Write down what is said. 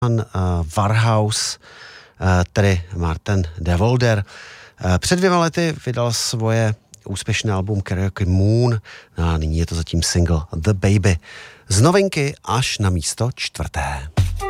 Warhouse, tedy Martin DeVolder. Před 2 lety vydal svoje úspěšné album Karaoke Moon a nyní je to zatím single The Baby. Z novinky až na místo 4.